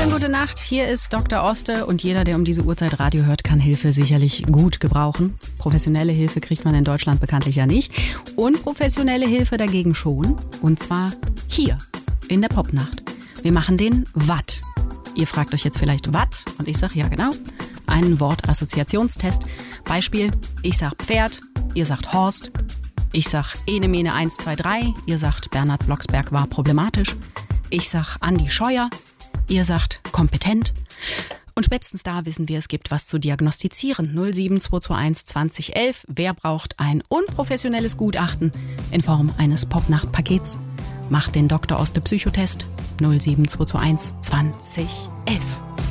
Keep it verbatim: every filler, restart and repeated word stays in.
Schönen gute Nacht, hier ist Doktor Oste und jeder, der um diese Uhrzeit Radio hört, kann Hilfe sicherlich gut gebrauchen. Professionelle Hilfe kriegt man in Deutschland bekanntlich ja nicht. Unprofessionelle Hilfe dagegen schon. Und zwar hier in der Popnacht. Wir machen den Watt. Ihr fragt euch jetzt vielleicht Watt und ich sage ja genau, einen Wortassoziationstest. Beispiel, ich sag Pferd, ihr sagt Horst. Ich sag Ene Mene eins zwei drei, ihr sagt Bernhard Blocksberg war problematisch. Ich sag Andi Scheuer, ihr sagt kompetent. Und spätestens da wissen wir, es gibt was zu diagnostizieren. null sieben zwei zwei eins zwanzig elf. Wer braucht ein unprofessionelles Gutachten in Form eines Popnacht-Pakets? Macht den Doktor Oste Psychotest null sieben zwei zwei eins zwanzig elf.